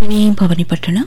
ଭବାନୀପାଟଣା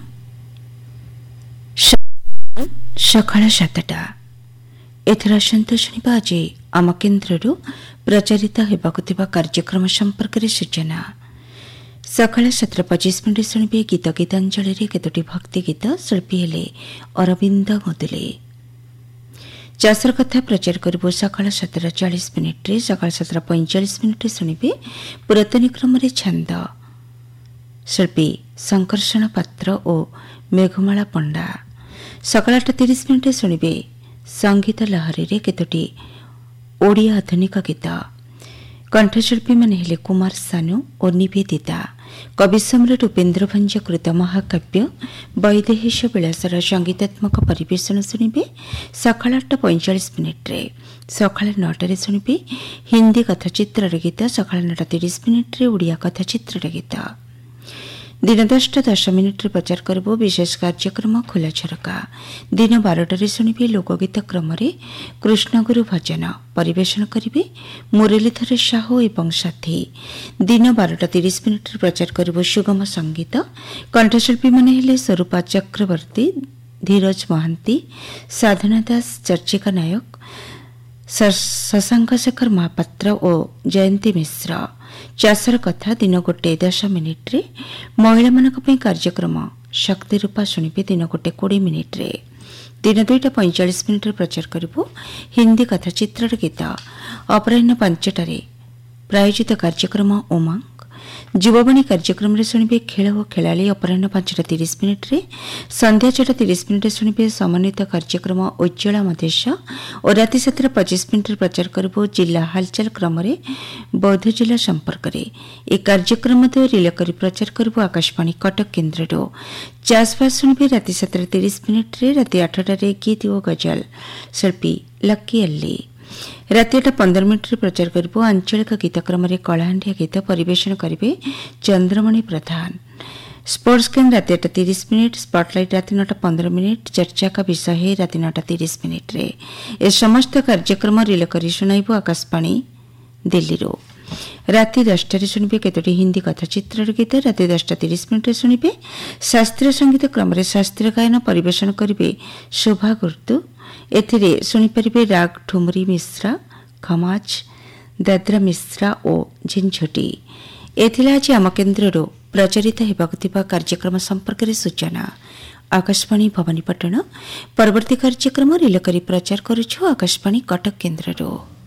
ସକାଳ 7ଟା। ଏଥର ଆସନ୍ତୁ ଶୁଣିବା ଆଜି ଆମ କେନ୍ଦ୍ରରୁ ପ୍ରଚାରିତ ହେବାକୁ ଥିବା କାର୍ଯ୍ୟକ୍ରମ ସମ୍ପର୍କରେ ସୂଚନା। ସକାଳ 7:25 ଶୁଣିବେ ଗୀତ ଗୀତାଞ୍ଜଳିରେ କେତୋଟି ଭକ୍ତି ଗୀତ, ଶିଳ୍ପୀ ହେଲେ ଅରବିନ୍ଦ ମୁଦୁଲି। ଚାଷର କଥା ପ୍ରଚାର କରିବୁ ସକାଳ 7:40। ସକାଳ 7:45 ଶୁଣିବେ ପୁରାତନୀ କ୍ରମରେ ଛାନ୍ଦ, ଶିଳ୍ପୀ ଶଙ୍କର୍ଷଣ ପାତ୍ର ଓ ମେଘମାଳା ପଣ୍ଡା। ସକାଳ 8:30 ଶୁଣିବେ ସଙ୍ଗୀତ ଲହରୀରେ କେତୋଟି ଓଡ଼ିଆ ଆଧୁନିକ ଗୀତ। କଣ୍ଠଶିଳ୍ପୀମାନେ ହେଲେ କୁମାର ସାନୁ ଓ ନିବେଦିତା। କବି ସମ୍ରାଟ ଉପେନ୍ଦ୍ର ଭଞ୍ଜ କୃତ ମହାକାବ୍ୟ ବୈଦେହୀଶ ବିଳାସର ସଙ୍ଗୀତାତ୍ମକ ପରିବେଷଣ ଶୁଣିବେ ସକାଳ 8:45। ସକାଳ 9ଟାରେ ଶୁଣିବେ ହିନ୍ଦୀ କଥାଚିତ୍ରର ଗୀତ। ସକାଳ 9:30 ଓଡ଼ିଆ କଥାଚିତ୍ରର ଗୀତ। ଦିନ 10:10 ପ୍ରଚାର କରିବୁ ବିଶେଷ କାର୍ଯ୍ୟକ୍ରମ ଖୋଲା ଝରକା। ଦିନ 12ଟାରେ ଶୁଣିବେ ଲୋକଗୀତ କ୍ରମରେ କୃଷ୍ଣଗୁରୁ ଭଜନ। ପରିବେଷଣ କରିବେ ମୁରଲୀଧର ସାହୁ ଏବଂ ସାଥୀ। ଦିନ 12:30 ପ୍ରଚାର କରିବୁ ସୁଗମ ସଙ୍ଗୀତ। କଣ୍ଠଶିଳ୍ପୀମାନେ ହେଲେ ସ୍ୱରୂପା ଚକ୍ରବର୍ତ୍ତୀ, ଧୀରଜ ମହାନ୍ତି, ସାଧନା ଦାସ, ଚର୍ଚ୍ଚିକା ନାୟକ, ଶଶାଙ୍କ ମହାପାତ୍ର ଓ ଜୟନ୍ତୀ ମିଶ୍ର। ଚାଷର କଥା ଦିନ 1:10। ମହିଳାମାନଙ୍କ ପାଇଁ କାର୍ଯ୍ୟକ୍ରମ ଶକ୍ତି ରୂପା ଶୁଣିବେ ଦିନ 1:20। ଦିନ 2:45 ପ୍ରଚାର କରିବୁ ହିନ୍ଦୀ କଥାଚିତ୍ରର ଗୀତ। ଅପରାହ୍ନ 5ଟାରେ ପ୍ରାୟୋଜିତ କାର୍ଯ୍ୟକ୍ରମ ଉମଙ୍ଗ। ଯୁବବାଣୀ କାର୍ଯ୍ୟକ୍ରମରେ ଶୁଣିବେ ଖେଳ ଓ ଖେଳାଳି। ଅପରାହ୍ନ 5:30। ସନ୍ଧ୍ୟା 6:30 ଶୁଣିବେ ସମନ୍ୱିତ କାର୍ଯ୍ୟକ୍ରମ ଉଜ୍ଜଳା ମଧେଶ ଓ ରାତି 7:25 ପ୍ରଚାର କରିବୁ ଜିଲ୍ଲା ହାଲଚାଲ କ୍ରମରେ ବୌଦ୍ଧ ଜିଲ୍ଲା ସମ୍ପର୍କରେ। ଏହି କାର୍ଯ୍ୟକ୍ରମ ରିଲେ କରି ପ୍ରଚାର କରିବୁ ଆକାଶବାଣୀ କଟକ କେନ୍ଦ୍ରରୁ। ଚାଷବାସ ଶୁଣିବେ ରାତି 7:30। ରାତି 8ଟାରେ ଗୀତ ଓ ଗଜଲ, ଶିଳ୍ପୀ ଲକି ଅଲ୍ଲି। ରାତି 8:15 ପ୍ରଚାର କରିବୁ ଆଞ୍ଚଳିକ ଗୀତ କ୍ରମରେ କଳାହାଣ୍ଡିଆ ଗୀତ। ପରିବେଷଣ କରିବେ ଚନ୍ଦ୍ରମଣି ପ୍ରଧାନ। ସ୍ପୋର୍ଟସ କେନ୍ ରାତି 8:30। ସ୍ପଟଲାଇଟ୍ ରାତି 9:15। ଚର୍ଚ୍ଚା କା ବିଷୟ ହେ ରାତି 9:30। ଏ ସମସ୍ତ କାର୍ଯ୍ୟକ୍ରମ ରିଲେ କରି ଶୁଣାଇବୁ ଆକାଶବାଣୀ ଦିଲ୍ଲୀରୁ। ରାତି 10ଟାରେ ଶୁଣିବେ କେତୋଟି ହିନ୍ଦୀ କଥାଚିତ୍ରର ଗୀତ। ରାତି 10:30 ଶୁଣିବେ ଶାସ୍ତ୍ରୀୟ ସଙ୍ଗୀତ କ୍ରମରେ ଶାସ୍ତ୍ରୀୟ ଗାୟନ। ପରିବେଷଣ କରିବେ ଶୋଭା ଗୁର୍ତୁ। ଏଥିରେ ଶୁଣିପାରିବେ ରାଗ ଠୁମରୀ ମିଶ୍ରା, ଖମାଜ, ଦାଦ୍ରା ମିଶ୍ରା ଓ ଝିନଝୁଟି। ଏଥିଲା ଆଜି ଆମ କେନ୍ଦ୍ରରୁ ପ୍ରଚାରିତ ହେବାକୁ ଥିବା କାର୍ଯ୍ୟକ୍ରମ ସମ୍ପର୍କରେ ସୂଚନା। ଆକାଶବାଣୀ ଭବାନୀପାଟଣା। ପରବର୍ତ୍ତୀ କାର୍ଯ୍ୟକ୍ରମ ରିଲେ କରି ପ୍ରଚାର କରୁଛୁ ଆକାଶବାଣୀ କଟକ କେନ୍ଦ୍ରରୁ।